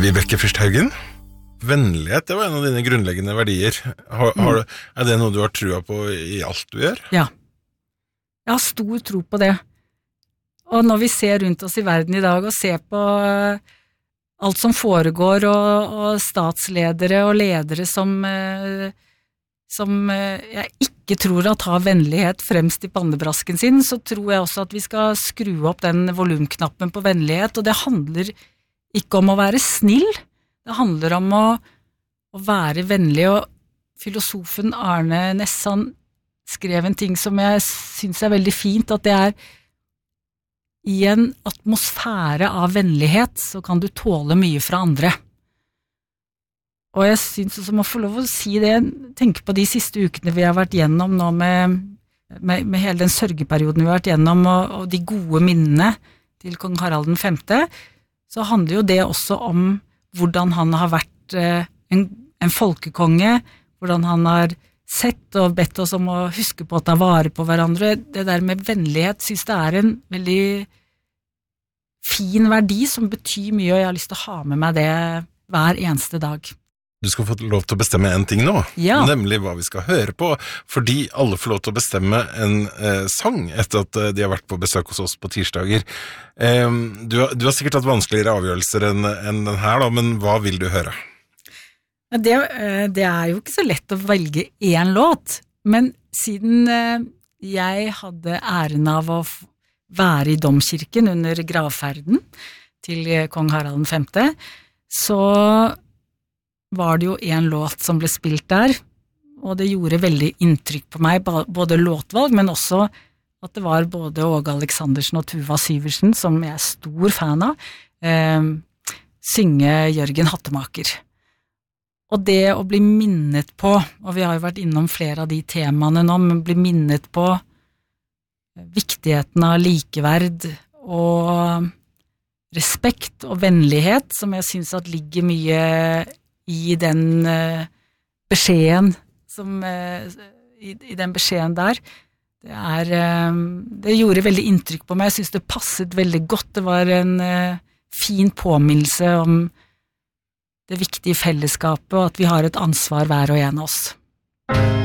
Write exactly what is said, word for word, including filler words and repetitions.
Vibeke Fürst Haugen, vennlighet, det var en av dine grunnleggende verdier. Har, har, er det noe du har trua på i alt du gjør? Ja. Jeg har stor tro på det. Og når vi ser rundt oss i verden i dag og ser på alt som foregår, og, og statsledere og ledere som, som jeg ikke tror at har vennlighet fremst i pannebrasken sin, så tror jeg også at vi skal skru opp den volumknappen på vennlighet, og det handler ikke om å være snill, det handler om å, å være vennlig, og filosofen Arne Nessan skrev en ting som jeg synes er veldig fint, at det er i en atmosfære av vennlighet så kan du tåle mye fra andre. Og jeg synes også må få lov å si det, tenke på de siste ukene vi har vært gjennom nå med, med, med hele den sørgeperioden vi har vært gjennom, og, og de gode minnene til kong Harald den femte, så handler jo det også om hvordan han har vært eh, en, en folkekonge, hvordan han har sett og bedt oss om å huske på å ta vare på hverandre. Det der med vennlighet synes det er en veldig fin verdi som betyr mye, og jeg har lyst til å ha med meg det hver eneste dag. Du skal få lov til å bestemme en ting nå, ja. Nemlig hva vi skal høre på, fordi alle får lov til å bestemme en eh, sang etter at de har vært på besøk hos oss på tirsdager. Eh, du, du har sikkert hatt vanskeligere avgjørelser enn, enn den her, da, men hva vil du høre? Det, det er jo ikke så lett å velge én låt, men siden jeg hadde æren av å være i domkirken under gravferden til kong Harald den femte, så var det jo en låt som ble spilt der, og det gjorde veldig inntrykk på meg, både låtvalg, men også at det var både Åge Aleksandersen og Tuva Syversen, som jeg er stor fan av, eh, synge Jørgen Hattemaker. Og det å bli minnet på, og vi har jo vært innom flere av de temaene nå, men bli minnet på viktigheten av likeverd og respekt og vennlighet, som jeg synes at ligger mye i den uh, beskjeden, som, uh, i, i den beskjeden der. Det, er, uh, det gjorde veldig inntrykk på meg, jeg synes det passet veldig godt, det var en uh, fin påminnelse om det viktige fellesskapet, og at vi har et ansvar hver og en av oss.